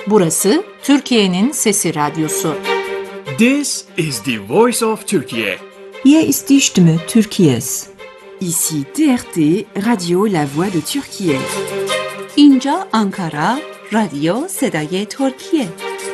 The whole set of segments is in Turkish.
Burası Türkiye'nin Sesi Radyosu. This is the voice of Turkey. Hier ist die Stimme Türkiye's. Ici TRT, Radio La Voix de Türkiye. اینجا آنکارا، رادیو صدای ترکیه.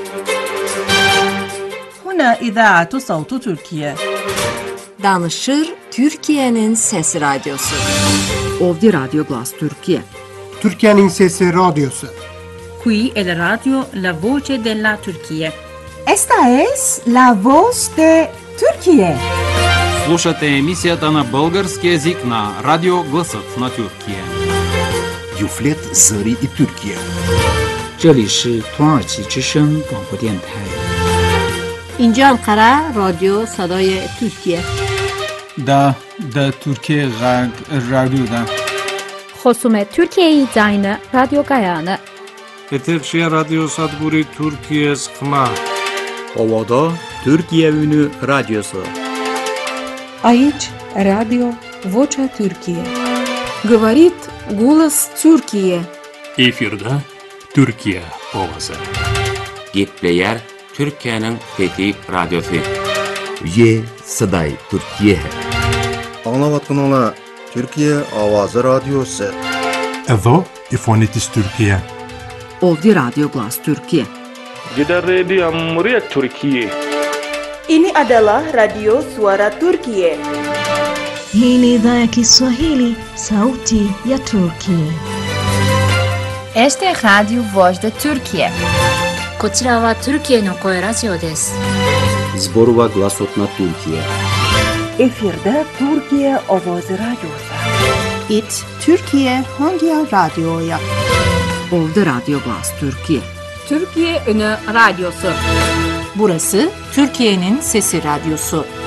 هنا إذاعة صوت تركيا. Danışır Türkiye'nin Sesi Radyosu. Ovdje Radio Glas Türkiye. Türkiye'nin Sesi Radyosu. Qui è la radio La Voce della Turchia. Esta es la voz de Türkiye. Слушате емисията на български език на Радио Гласът на Türkiye. Юфлет Зări и Türkiye. 这里是土耳其之声广播电台。 اینجا انقره رادیو صدای ترکیه. دا Türkiye Radyo'da. خصوم Türkiye Zayne Radyo Gayane. Eterşehir Radyo Sadburi Türkiye Skma. Ovada Türkiye Ünü Radyosu. Aici Radio Vocea Türkiye. Говорит голос Türkiye. Efirde Türkiye Ovası. Gepleyer Türkiye'nin Fethi Radyosu. Ye Saday Türkiye. Anlavatkanala Türkiye Avazı Radyosu. Evo İfonitis Türkiye. Ovdje Radio Glas Türkiye. Gida Radio Amriya Türkiye. Ini adalah Radio Suara Turkiye. Hii ni idhaa ya Kiswahili, Sauti ya Turkiye. Este es Radio Voz de Turkiye. こちらはトルキエの声ラジオです。 Zborova Glasot na Türkiye. Efirde Türkiye Avazı Radyosu. It Türkiye Hangi Radyo'ya? Ovdje Radio Glas Türkiye. Türkiye Ünü Radyosu. Burası Türkiye'nin Sesi Radyosu.